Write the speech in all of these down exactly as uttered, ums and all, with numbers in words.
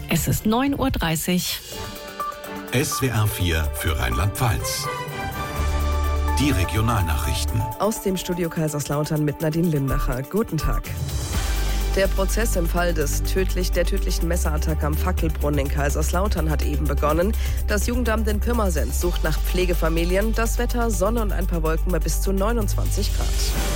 Es ist neun Uhr dreißig. S W R vier für Rheinland-Pfalz. Die Regionalnachrichten. Aus dem Studio Kaiserslautern mit Nadine Lindacher. Guten Tag. Der Prozess im Fall des tödlich, der tödlichen Messerattacke am Fackelbrunnen in Kaiserslautern hat eben begonnen. Das Jugendamt in Pirmasens sucht nach Pflegefamilien. Das Wetter, Sonne und ein paar Wolken bei bis zu neunundzwanzig Grad.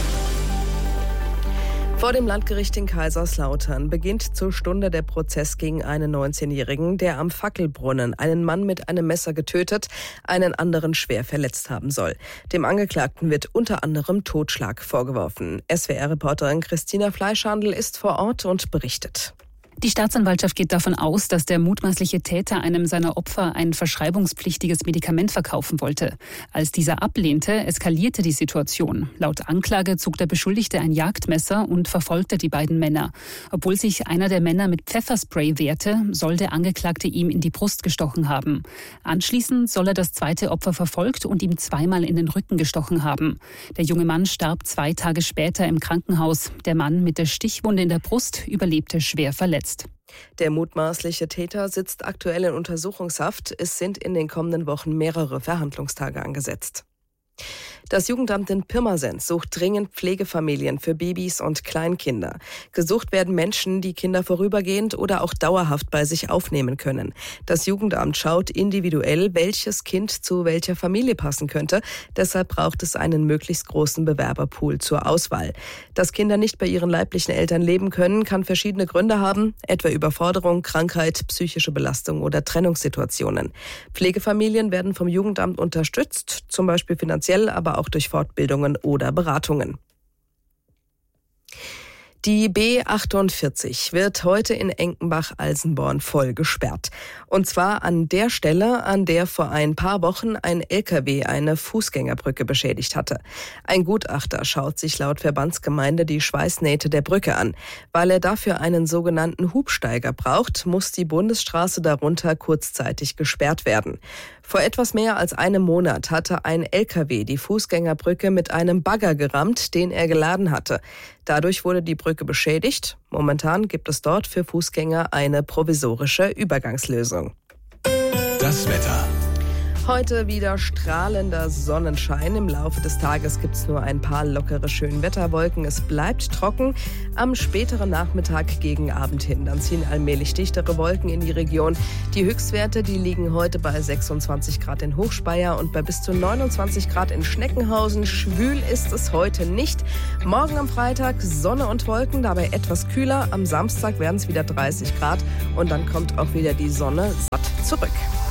Vor dem Landgericht in Kaiserslautern beginnt zur Stunde der Prozess gegen einen neunzehnjährigen, der am Fackelbrunnen einen Mann mit einem Messer getötet, einen anderen schwer verletzt haben soll. Dem Angeklagten wird unter anderem Totschlag vorgeworfen. S W R-Reporterin Christina Fleischhandel ist vor Ort und berichtet. Die Staatsanwaltschaft geht davon aus, dass der mutmaßliche Täter einem seiner Opfer ein verschreibungspflichtiges Medikament verkaufen wollte. Als dieser ablehnte, eskalierte die Situation. Laut Anklage zog der Beschuldigte ein Jagdmesser und verfolgte die beiden Männer. Obwohl sich einer der Männer mit Pfefferspray wehrte, soll der Angeklagte ihm in die Brust gestochen haben. Anschließend soll er das zweite Opfer verfolgt und ihm zweimal in den Rücken gestochen haben. Der junge Mann starb zwei Tage später im Krankenhaus. Der Mann mit der Stichwunde in der Brust überlebte schwer verletzt. Der mutmaßliche Täter sitzt aktuell in Untersuchungshaft. Es sind in den kommenden Wochen mehrere Verhandlungstage angesetzt. Das Jugendamt in Pirmasens sucht dringend Pflegefamilien für Babys und Kleinkinder. Gesucht werden Menschen, die Kinder vorübergehend oder auch dauerhaft bei sich aufnehmen können. Das Jugendamt schaut individuell, welches Kind zu welcher Familie passen könnte. Deshalb braucht es einen möglichst großen Bewerberpool zur Auswahl. Dass Kinder nicht bei ihren leiblichen Eltern leben können, kann verschiedene Gründe haben, etwa Überforderung, Krankheit, psychische Belastung oder Trennungssituationen. Pflegefamilien werden vom Jugendamt unterstützt, zum Beispiel finanziell, aber auch durch Fortbildungen oder Beratungen. Die B achtundvierzig wird heute in Enkenbach-Alsenborn voll gesperrt. Und zwar an der Stelle, an der vor ein paar Wochen ein L K W eine Fußgängerbrücke beschädigt hatte. Ein Gutachter schaut sich laut Verbandsgemeinde die Schweißnähte der Brücke an. Weil er dafür einen sogenannten Hubsteiger braucht, muss die Bundesstraße darunter kurzzeitig gesperrt werden. Vor etwas mehr als einem Monat hatte ein L K W die Fußgängerbrücke mit einem Bagger gerammt, den er geladen hatte. Dadurch wurde die Brücke beschädigt. Momentan gibt es dort für Fußgänger eine provisorische Übergangslösung. Das Wetter. Heute wieder strahlender Sonnenschein. Im Laufe des Tages gibt es nur ein paar lockere Schönwetterwolken. Es bleibt trocken. Am späteren Nachmittag gegen Abend hin. Dann ziehen allmählich dichtere Wolken in die Region. Die Höchstwerte, die liegen heute bei sechsundzwanzig Grad in Hochspeyer und bei bis zu neunundzwanzig Grad in Schneckenhausen. Schwül ist es heute nicht. Morgen am Freitag Sonne und Wolken, dabei etwas kühler. Am Samstag werden es wieder dreißig Grad und dann kommt auch wieder die Sonne satt zurück.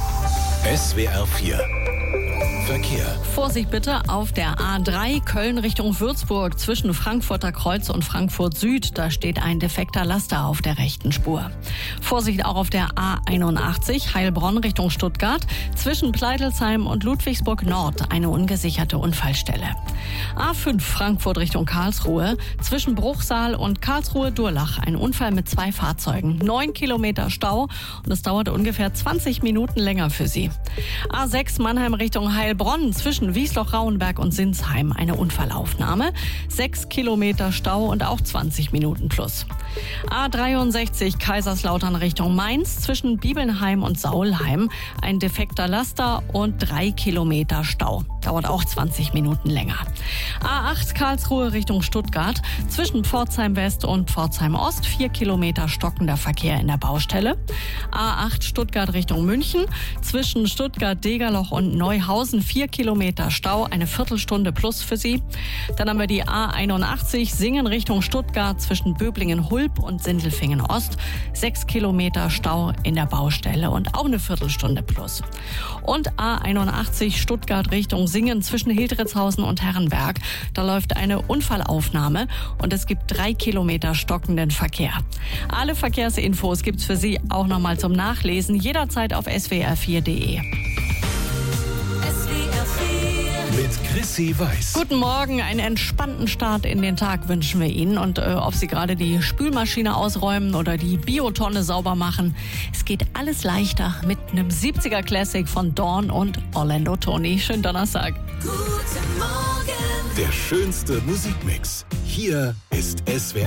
S W R vier Verkehr. Vorsicht bitte auf der A drei Köln Richtung Würzburg zwischen Frankfurter Kreuz und Frankfurt Süd. Da steht ein defekter Laster auf der rechten Spur. Vorsicht auch auf der A einundachtzig Heilbronn Richtung Stuttgart zwischen Pleidelsheim und Ludwigsburg Nord eine ungesicherte Unfallstelle. A fünf Frankfurt Richtung Karlsruhe zwischen Bruchsal und Karlsruhe-Durlach ein Unfall mit zwei Fahrzeugen. Neun Kilometer Stau und es dauerte ungefähr zwanzig Minuten länger für Sie. A sechs Mannheim Richtung Heilbronn zwischen Wiesloch-Rauenberg und Sinsheim eine Unfallaufnahme. Sechs Kilometer Stau und auch zwanzig Minuten plus. A dreiundsechzig Kaiserslautern Richtung Mainz zwischen Bibelnheim und Saulheim ein defekter Laster und drei Kilometer Stau. Dauert auch zwanzig Minuten länger. A acht Karlsruhe Richtung Stuttgart zwischen Pforzheim West und Pforzheim Ost vier Kilometer stockender Verkehr in der Baustelle. A acht Stuttgart Richtung München zwischen Stuttgart-Degerloch und Neuhausen vier Kilometer Stau, eine Viertelstunde plus für Sie. Dann haben wir die A einundachtzig Singen Richtung Stuttgart zwischen Böblingen-Hulb und Sindelfingen-Ost. sechs Kilometer Stau in der Baustelle und auch eine Viertelstunde plus. Und A einundachtzig Stuttgart Richtung Singen zwischen Hildritzhausen und Herrenberg. Da läuft eine Unfallaufnahme und es gibt drei Kilometer stockenden Verkehr. Alle Verkehrsinfos gibt's für Sie auch nochmal zum Nachlesen, jederzeit auf s w r vier punkt d e. Mit Chrissy Weiß. Guten Morgen, einen entspannten Start in den Tag wünschen wir Ihnen. Und äh, ob Sie gerade die Spülmaschine ausräumen oder die Biotonne sauber machen, es geht alles leichter mit einem siebziger Classic von Dawn und Orlando Tony. Schönen Donnerstag. Guten Morgen. Der schönste Musikmix. Hier ist S W R